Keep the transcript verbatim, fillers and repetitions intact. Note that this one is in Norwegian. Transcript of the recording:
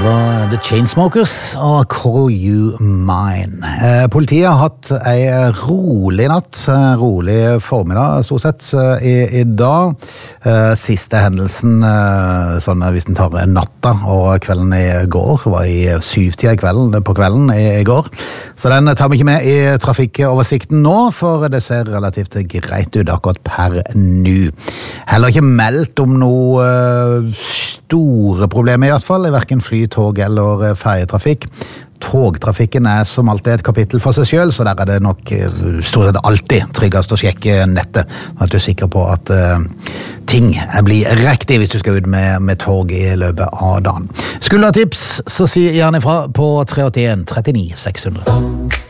var The Chainsmokers og Call You Mine. Eh, politiet har hatt en rolig natt, rolig formiddag, stort sett, i, i dag. Eh, siste hendelsen, eh, sånn hvis den tar natta og kvelden i går, var i syvtida i kvelden, på kvelden i, i går. Så den tar vi ikke med i trafikkoversikten nå, for det ser relativt greit ut akkurat per nå. Heller ikke meldt om noe eh, store problemer i hvert fall, i hverken fly, tog eller ferjetrafikk. Togtrafikken er som alltid et kapittel for seg selv, så der er det nok stort sett alltid tryggest å sjekke nettet, at du er sikker på at uh, ting blir riktig hvis du skal ut med, med tog i løpet av dagen. Skulle du ha tips, så si gjerne ifra på tre åtte en tre ni seks hundre.